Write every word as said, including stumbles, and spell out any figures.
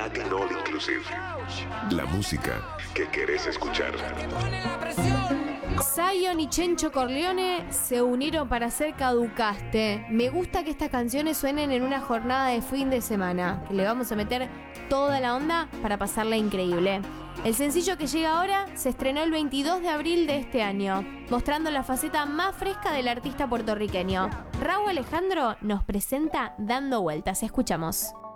Latin All Inclusive. La música que querés escuchar. Zion y Chencho Corleone se unieron para hacer Caducaste. Me gusta que estas canciones suenen en una jornada de fin de semana, que le vamos a meter toda la onda para pasarla increíble. El sencillo que llega ahora se estrenó el veintidós de abril de este año, mostrando la faceta más fresca del artista puertorriqueño. Raúl Alejandro nos presenta Dando Vueltas. Escuchamos.